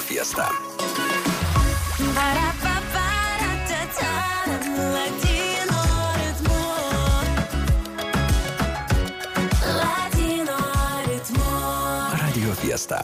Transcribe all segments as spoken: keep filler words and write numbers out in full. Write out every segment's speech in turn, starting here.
Fiesta. Radio Fiesta.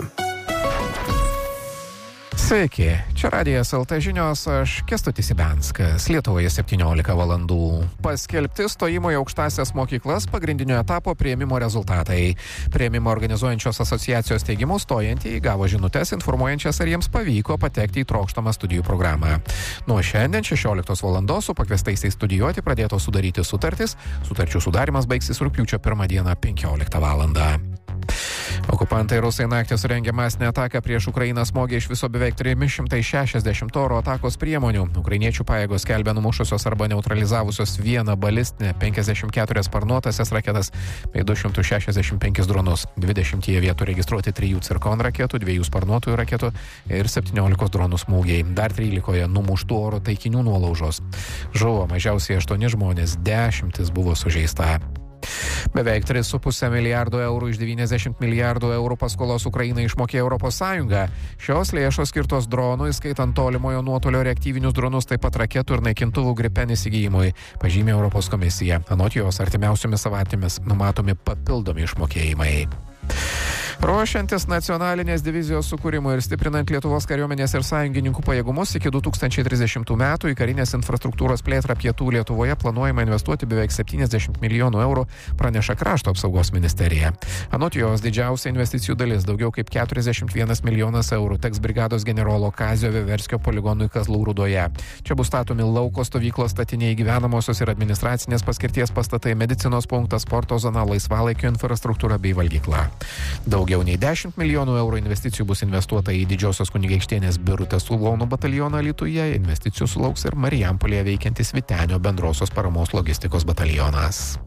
Sveiki, čia Radijas el te žinios, aš Kęstutis Ibenskas, Lietuvoje septyniolika valandų. Paskelbti stojimo į aukštąsias mokyklas pagrindinio etapo priėmimo rezultatai. Priėmimo organizuojančios asociacijos teigimu stojantieji gavo žinutes informuojančias, ar jiems pavyko patekti į trokštamą studijų programą. Nuo šiandien šešioliktos valandos su pakviestaisiais studijuoti pradėtos sudaryti sutartis. Sutarčių sudarimas baigsis rugpjūčio pirmą dieną penkioliktą valandą. Okupantai rusai naktį surengė masinę ataką prieš Ukrainą, smogė iš viso beveik trys šimtai šešiasdešimt oro atakos priemonių. Ukrainiečių pajėgos skelbia numušusios arba neutralizavusios vieną balistinę, penkiasdešimt keturias sparnuotąsias raketas bei du šimtus šešiasdešimt penkis dronus. dvidešimtyje vietų registruoti trijų cirkon raketų, dviejų sparnuotųjų raketų ir septyniolikos dronų smūgiai. Dar trylikoje numuštų oro taikinių nuolaužos. Žuvo mažiausiai aštuoni žmonės, dešimtis buvo sužeista. Beveik tris su puse milijardo eurų iš devyniasdešimt milijardų eurų paskolos Ukrainai išmokė Europos Sąjunga. Šios lėšos skirtos dronų, įskaitant tolimojo nuotolio reaktyvinius dronus, taip pat raketų ir naikintuvų Gripen įsigijimui, pažymė Europos komisija. Anot jos, artimiausiomis savaitėmis numatomi papildomi išmokėjimai. Ruošiantis nacionalinės divizijos sukūrimui ir stiprinant Lietuvos kariuomenės ir sąjungininkų pajėgumus iki du tūkstančiai trisdešimtų metų į karinės infrastruktūros plėtrą pietų Lietuvoje planuojama investuoti beveik septyniasdešimt milijonų eurų, praneša Krašto apsaugos ministerija. Anot jos, didžiausia investicijų dalis, daugiau kaip keturiasdešimt vienas milijonas eurų, teks brigados generolo Kazio Veverskio poligonui Kazlų Rūdoje. Čia bus statomi lauko stovyklos statiniai, gyvenamosios ir administracinės paskirties pastatai, medicinos punktas, sporto zona, laisvalaikio infrastruktūra bei valgykla. Daugiau nei dešimt milijonų eurų investicijų bus investuota į Didžiosios kunigaikštienės Birutės Ulonų batalioną Alytuje. Investicijų sulauks ir Marijampolėje veikiantis Vytenio bendrosios paramos logistikos batalionas.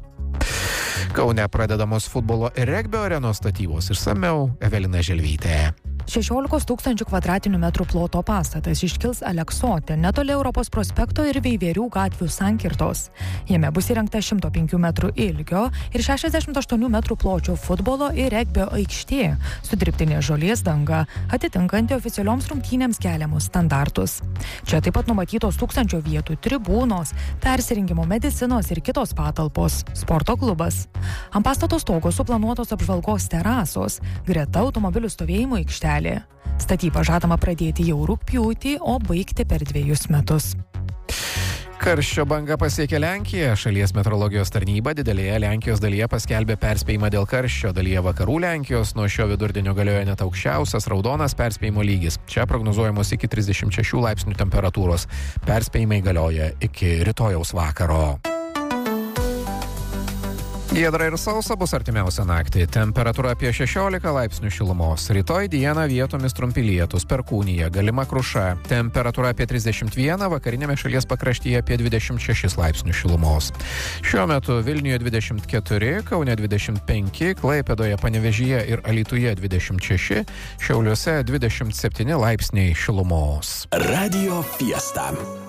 Kaune pradedamos futbolo ir regbio arenos statybos. Išsamiau Evelina Želvytė. šešiolikos tūkstančių kvadratinių metrų ploto pastatas iškils Aleksote, netoli Europos prospekto ir Veiverių gatvių sankirtos. Jame bus įrengta šimto penkių metrų ilgio ir šešiasdešimt aštuonių metrų pločio futbolo ir regbio aikštė su dirbtinės žolės danga, atitinkanti oficialioms rungtynėms keliamus standartus. Čia taip pat numatytos tūkstančio vietų tribūnos, persirengimo medicinos ir kitos patalpos, sporto klubas. Ant pastato stogo suplanuotos apžvalgos terasos, greta automobilių stovėjimo aikštelė. Statybą žadama pradėti jau rugpjūtį, o baigti per dviejus metus. Karščio banga pasiekė Lenkiją. Šalies meteorologijos tarnyba didelėje Lenkijos dalyje paskelbė perspėjimą dėl karščio. Dalyje vakarų Lenkijos nuo šio vidurdienio galioja net aukščiausias raudonas perspėjimo lygis. Čia prognozuojamos iki trisdešimt šešių laipsnių temperatūros. Perspėjimai galioja iki rytojaus vakaro. Giedra ir sausa bus artimiausią naktį. Temperatūra apie šešiolika laipsnių šilumos. Rytoj dieną vietomis trumpi lietūs, perkūnija, galima kruša. Temperatūra apie trisdešimt vieną, vakarinėme šalies pakraštyje apie dvidešimt šešis laipsnių šilumos. Šiuo metu Vilniuje dvidešimt keturi, Kaune dvidešimt penki, Klaipėdoje, Panevėžyje ir Alytuje dvidešimt šeši, Šiauliuose dvidešimt septyni laipsniai šilumos. Radio Fiesta.